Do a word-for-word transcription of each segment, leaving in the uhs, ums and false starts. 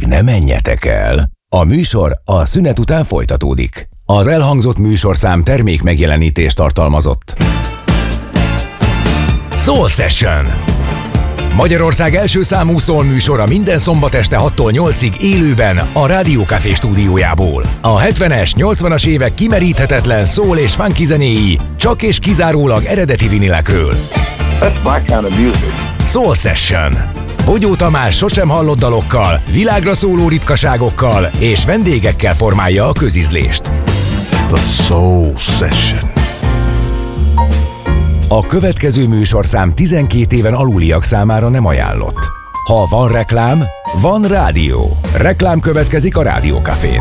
Még ne menjetek el. A műsor a szünet után folytatódik. Az elhangzott műsorszám termék megjelenítést tartalmazott. Soul Session. Magyarország első számú soul műsora minden szombat este hattól nyolcig élőben a Rádió Café stúdiójából. A hetvenes, nyolcvanas évek kimeríthetetlen soul és funky zenéi csak és kizárólag eredeti vinilekről. That's my kind of music. Soul Session. Bogyó Tamás sosem hallott dalokkal, világra szóló ritkaságokkal és vendégekkel formálja a közízlést. The Soul Session. A következő műsorszám tizenkét éven aluliak számára nem ajánlott. Ha van reklám, van rádió. Reklám következik a Rádió Cafén.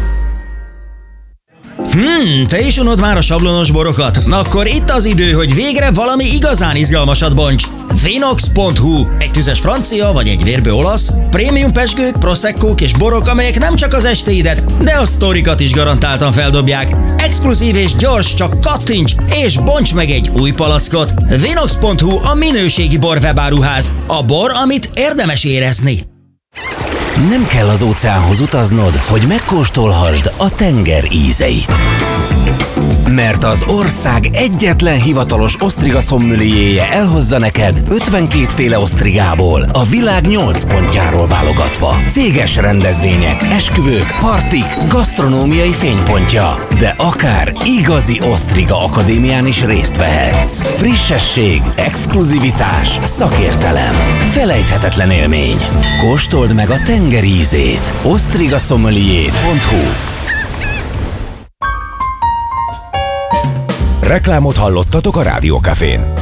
Hmm, te is unod már a sablonos borokat? Na akkor itt az idő, hogy végre valami igazán izgalmasat bonts. Vinox pont hu. Egy tüzes francia vagy egy vérbő olasz, prémium pezsgők, proseccók és borok, amelyek nem csak az estéidet, de a sztorikat is garantáltan feldobják. Exkluzív és gyors, csak kattints és bonts meg egy új palackot. Vinox pont hu a minőségi bor webáruház. A bor, amit érdemes érezni. Nem kell az óceánhoz utaznod, hogy megkóstolhassd a tenger ízeit. Mert az ország egyetlen hivatalos osztriga szommelierje elhozza neked ötvenkét féle osztrigából, a világ nyolc pontjáról válogatva. Céges rendezvények, esküvők, partik, gasztronómiai fénypontja. De akár igazi osztriga akadémián is részt vehetsz. Frissesség, exkluzivitás, szakértelem, felejthetetlen élmény. Kóstold meg a tenger ízét. osztriga sommelier pont hu. Reklámot hallottatok a Rádió Cafén.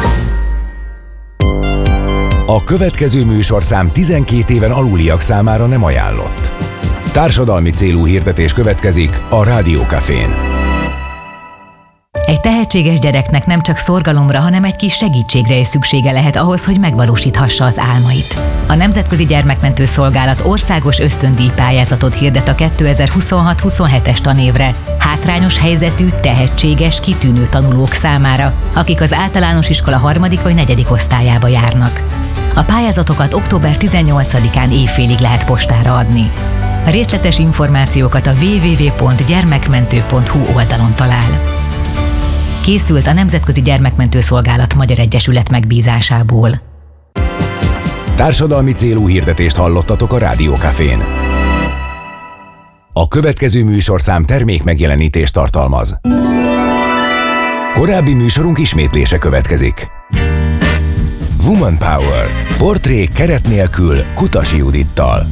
A következő műsorszám tizenkét éven aluliak számára nem ajánlott. Társadalmi célú hirdetés következik a Rádió Cafén. Egy tehetséges gyereknek nem csak szorgalomra, hanem egy kis segítségre is szüksége lehet ahhoz, hogy megvalósíthassa az álmait. A Nemzetközi Gyermekmentő Szolgálat országos ösztöndíj pályázatot hirdet a kétezer-huszonhat huszonhetes tanévre hátrányos helyzetű, tehetséges, kitűnő tanulók számára, akik az általános iskola harmadik vagy negyedik osztályába járnak. A pályázatokat október tizennyolcadikán éjfélig lehet postára adni. A részletes információkat a double-u double-u double-u pont gyermekmentő pont hu oldalon talál. Készült a Nemzetközi Gyermekmentő Szolgálat Magyar Egyesület megbízásából. Társadalmi célú hirdetést hallottatok a Rádió Cafén. A következő műsorszám termék megjelenítést tartalmaz. Korábbi műsorunk ismétlése következik. Woman Power. Portré keret nélkül Kutasi Judittal.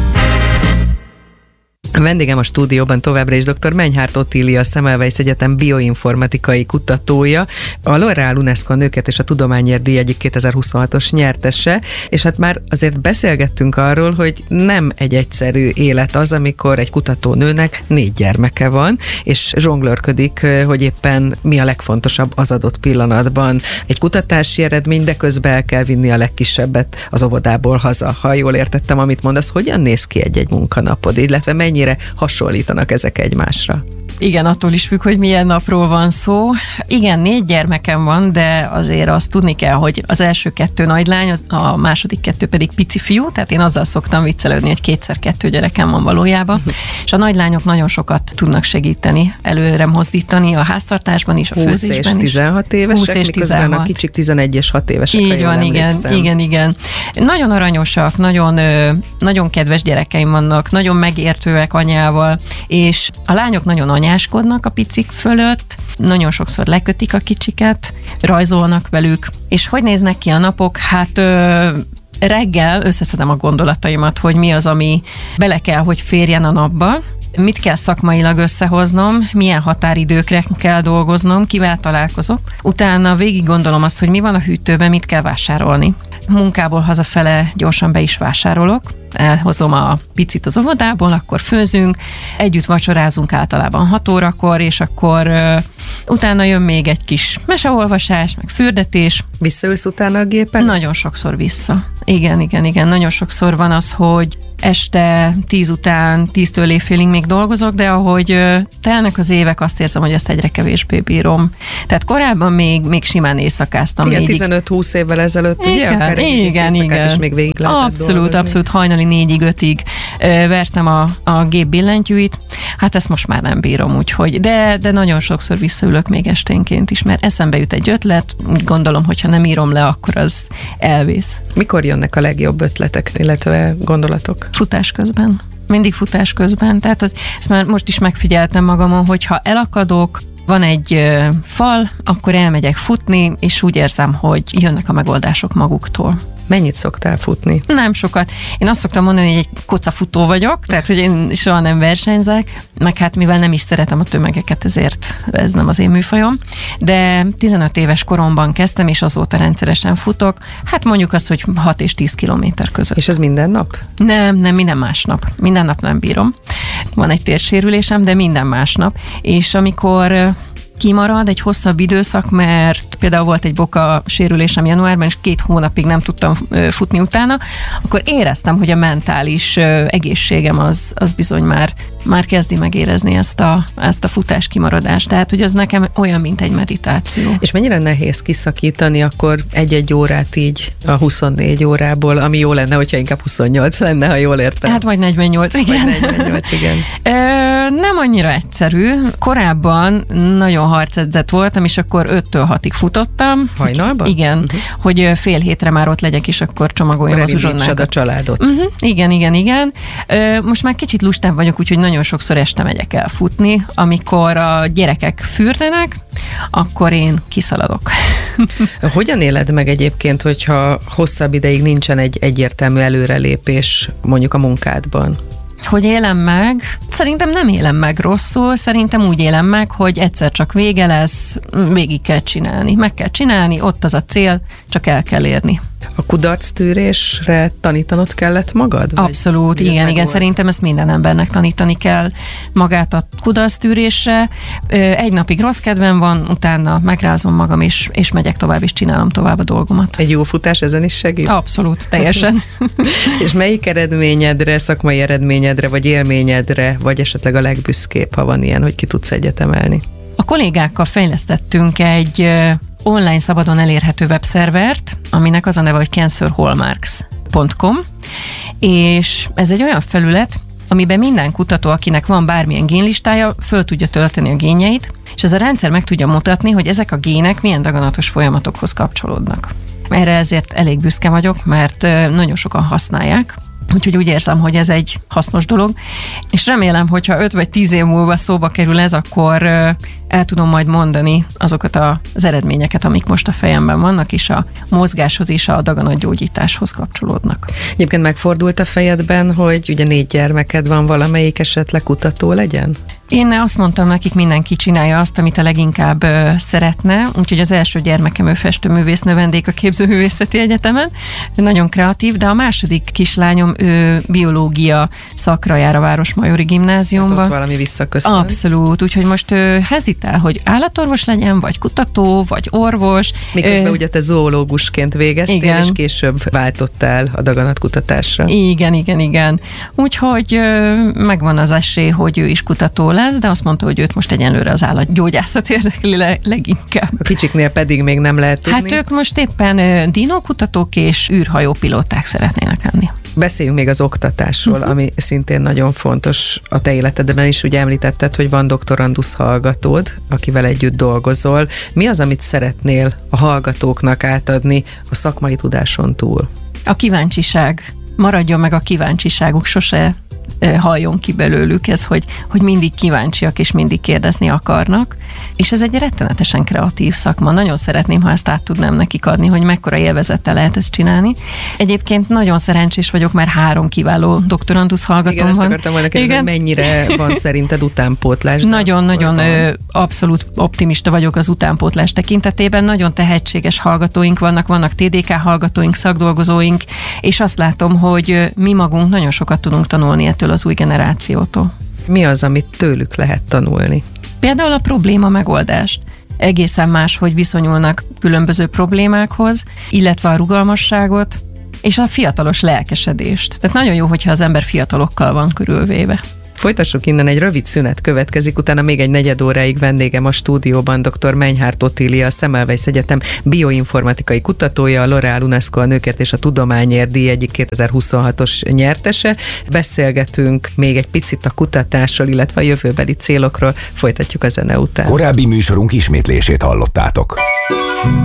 A vendégem a stúdióban továbbra is dr. Menyhárt Otília, a Semmelweis Egyetem bioinformatikai kutatója, a L'Oréal UNESCO Nőket és a Tudományért díj egyik kétezer-huszonhatos nyertese, és hát már azért beszélgettünk arról, hogy nem egy egyszerű élet az, amikor egy kutatónőnek négy gyermeke van, és zsonglőrködik, hogy éppen mi a legfontosabb az adott pillanatban. Egy kutatási eredmény, de közben el kell vinni a legkisebbet az óvodából haza. Ha jól értettem, amit mondasz, hogyan néz ki egy-egy munkanapod, illetve mennyire hasonlítanak ezek egymásra? Igen, attól is függ, hogy milyen napról van szó. Igen, négy gyermekem van, de azért azt tudni kell, hogy az első kettő nagylány, az, a második kettő pedig pici fiú, tehát én azzal szoktam viccelődni, hogy kétszer kettő gyerekem van valójában, és a nagylányok nagyon sokat tudnak segíteni, előre mozdítani a háztartásban is, a főzésben is. húsz és tizenhat évesek, és miközben tizenhat. A kicsik tizenegy és hat évesek. Így van, igen, igen, igen. Nagyon aranyosak, nagyon, nagyon kedves gyerekeim vannak, nagyon megértőek anyával, és a lányok nagyon anyáskodnak a picik fölött, nagyon sokszor lekötik a kicsiket, rajzolnak velük, és hogy néznek ki a napok? Hát ö, reggel összeszedem a gondolataimat, hogy mi az, ami bele kell, hogy férjen a napba, mit kell szakmailag összehoznom, milyen határidőkre kell dolgoznom, kivel találkozok. Utána végig gondolom azt, hogy mi van a hűtőben, mit kell vásárolni. Munkából hazafele gyorsan be is vásárolok, elhozom a picit az óvodából, akkor főzünk, együtt vacsorázunk általában hat órakor, és akkor uh, utána jön még egy kis meseolvasás, meg fürdetés. Visszaülsz utána a gépen? Nagyon sokszor vissza. Igen, igen, igen. Nagyon sokszor van az, hogy este tíz után, tíztől évfélig még dolgozok, de ahogy telnek az évek, azt érzem, hogy ezt egyre kevésbé bírom. Tehát korábban még, még simán éjszakáztam. Igen, tizenöt-húsz évvel ezelőtt, ugye? Igen, Akár egy igen, igen. is még végig lehetett Abszolút, dolgozni. abszolút hajnali négyig, ötig vertem a, a gép billentyűit. Hát ezt most már nem bírom, úgyhogy, de, de nagyon sokszor visszaülök még esténként is, mert eszembe jut egy ötlet, úgy gondolom, hogyha nem írom le, akkor az elvész. Mikor jönnek a legjobb ötletek, illetve gondolatok? Futás közben. Mindig futás közben. Tehát az, ezt már most is megfigyeltem magamon, hogy ha elakadok, van egy ö, fal, akkor elmegyek futni, és úgy érzem, hogy jönnek a megoldások maguktól. Mennyit szoktál futni? Nem sokat. Én azt szoktam mondani, hogy egy kocafutó vagyok, tehát hogy én soha nem versenyzek, meg hát mivel nem is szeretem a tömegeket, ezért ez nem az én műfajom, de tizenöt éves koromban kezdtem, és azóta rendszeresen futok, hát mondjuk azt, hogy hat és tíz kilométer között. És ez minden nap? Nem, nem, minden másnap. Minden nap nem bírom. Van egy térsérülésem, de minden másnap. És amikor kimarad egy hosszabb időszak, mert például volt egy boka sérülésem januárban, és két hónapig nem tudtam futni utána, akkor éreztem, hogy a mentális egészségem az, az bizony már, már kezdi megérezni ezt a, ezt a futás kimaradást. Tehát, hogy az nekem olyan, mint egy meditáció. És mennyire nehéz kiszakítani akkor egy-egy órát így a huszonnégy órából, ami jó lenne, hogyha inkább huszonnyolc lenne, ha jól értem. Hát vagy negyvennyolc, igen. Vagy negyvennyolc, igen. Nem annyira egyszerű. Korábban nagyon harcedzett voltam, és akkor öttől hatig futottam. Hajnalban? Igen, uh-huh. hogy fél hétre már ott legyek, és akkor csomagoljam az uzsonnákat. a családot. Uh-huh. Igen, igen, igen. Most már kicsit lustább vagyok, úgyhogy nagyon sokszor este megyek el futni. Amikor a gyerekek fürdenek, akkor én kiszaladok. Hogyan éled meg egyébként, hogyha hosszabb ideig nincsen egy egyértelmű előrelépés mondjuk a munkádban? Hogy élem meg? Szerintem nem élem meg rosszul, szerintem úgy élem meg, hogy egyszer csak vége lesz, végig kell csinálni. Meg kell csinálni, ott az a cél, csak el kell érni. A kudarctűrésre tanítanod kellett magad? Abszolút, igen, igen, igen. Szerintem ezt minden embernek tanítani kell magát a kudarctűrésre. Egy napig rossz kedvem van, utána megrázom magam, és, és megyek tovább, és csinálom tovább a dolgomat. Egy jó futás ezen is segít? Abszolút, teljesen. És melyik eredményedre, szakmai eredményedre, vagy élményedre, vagy esetleg a legbüszkébb, ha van ilyen, hogy ki tudsz egyet emelni? A kollégákkal fejlesztettünk egy online szabadon elérhető webszervert, aminek az a neve, hogy cancer hallmarks pont com, és ez egy olyan felület, amiben minden kutató, akinek van bármilyen génlistája, föl tudja tölteni a génjeit, és ez a rendszer meg tudja mutatni, hogy ezek a gének milyen daganatos folyamatokhoz kapcsolódnak. Erre ezért elég büszke vagyok, mert nagyon sokan használják, úgyhogy úgy érzem, hogy ez egy hasznos dolog, és remélem, hogyha öt vagy tíz év múlva szóba kerül ez, akkor el tudom majd mondani azokat az eredményeket, amik most a fejemben vannak, és a mozgáshoz és a daganatgyógyításhoz kapcsolódnak. Egyébként megfordult a fejedben, hogy ugye négy gyermeked van, valamelyik esetleg kutató legyen? Én azt mondtam nekik, mindenki csinálja azt, amit a leginkább ö, szeretne, úgyhogy az első gyermekem ő festőművész növendék a Képzőművészeti Egyetemen, nagyon kreatív, de a második kislányom ő biológia szakra jár a Városmajori Gimnáziumban. Hát ott valami visszaköszön. Abszolút, úgyhogy most ő hezitál, hogy állatorvos legyen, vagy kutató, vagy orvos. Miközben ö, ugye te zoológusként végeztél, igen. És később váltottál a daganatkutatásra. Igen, igen, igen. Úgyhogy ö, megvan az esély, hogy ő is kutató lesz, de azt mondta, hogy őt most egyenlőre az állatgyógyászat érdekli le, leginkább. A kicsiknél pedig még nem lehet tudni. Hát ők most éppen dinókutatók és űrhajópilóták szeretnének lenni. Beszéljünk még az oktatásról, uh-huh. ami szintén nagyon fontos a te életedben is. Ugye említetted, hogy van doktorandusz hallgatód, akivel együtt dolgozol. Mi az, amit szeretnél a hallgatóknak átadni a szakmai tudáson túl? A kíváncsiság. Maradjon meg a kíváncsiságuk, sose halljon ki belőlük ez, hogy, hogy mindig kíváncsiak és mindig kérdezni akarnak. És ez egy rettenetesen kreatív szakma. Nagyon szeretném, ha ezt át tudnám nekik adni, hogy mekkora élvezettel lehet ezt csinálni. Egyébként nagyon szerencsés vagyok, mert három kiváló doktorandusz hallgatóm van. Igen, ezt akartam volna kérdezni, mennyire van szerinted utánpótlás? Nagyon-nagyon abszolút optimista vagyok az utánpótlás tekintetében. Nagyon tehetséges hallgatóink vannak, vannak té dé ká hallgatóink, szakdolgozóink, és azt látom, hogy mi magunk nagyon sokat tudunk tanulni ettől az új generációtól. Mi az, amit tőlük lehet tanulni? Például a probléma megoldást. Egészen más, hogy viszonyulnak különböző problémákhoz, illetve a rugalmasságot, és a fiatalos lelkesedést. Tehát nagyon jó, hogyha az ember fiatalokkal van körülvéve. Folytassuk innen, egy rövid szünet következik, utána még egy negyed óráig vendégem a stúdióban dr. Menyhárt Otília, a Semmelweis Egyetem bioinformatikai kutatója, a L'Oréal UNESCO a Nőkért és a Tudományért díj egyik kétezer-huszonhatos nyertese. Beszélgetünk még egy picit a kutatásról, illetve a jövőbeli célokról. Folytatjuk a zene után. Korábbi műsorunk ismétlését hallottátok.